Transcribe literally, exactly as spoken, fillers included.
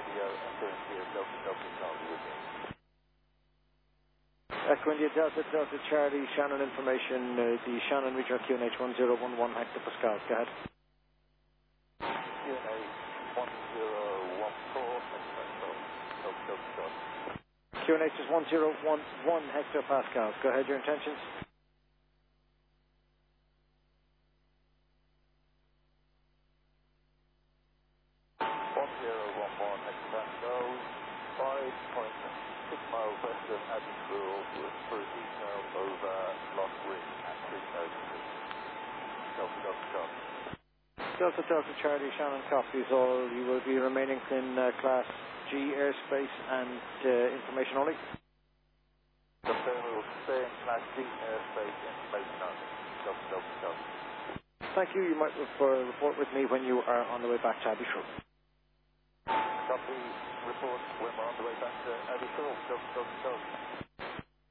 Echo India Delta Delta Charlie, Shannon information, uh, the Shannon Regional Q N H one zero one one hectopascals. Go ahead. Q N H one zero one four hectopascals. Q N H is one zero one one hectopascals. Go ahead, your intentions. one zero one one hectopascals, five point six miles west of Abbeypool for a detail over Lock Ridge at three thousand feet. Delta Delta Charlie. Delta Delta Charlie, Shannon copies all. You will be remaining in uh, Class G airspace and uh, information only. Delta will stay in Class G airspace, information only. Delta Delta Charlie. Thank you. You might refer, report with me when you are on the way back to Abbeypool. Copy. Report when we're on the way back to Abbeypool. Delta Delta Charlie.